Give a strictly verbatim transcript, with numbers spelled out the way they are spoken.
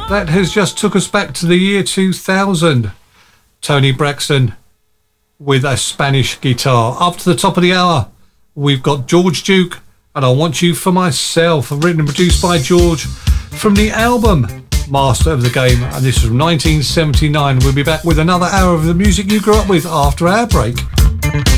That has just took us back to the year two thousand. Tony Braxton with a Spanish guitar. Up to the top of the hour, we've got George Duke and I Want You For Myself, written and produced by George from the album Master of the Game, and this is from nineteen seventy-nine. We'll be back with another hour of the music you grew up with after our break.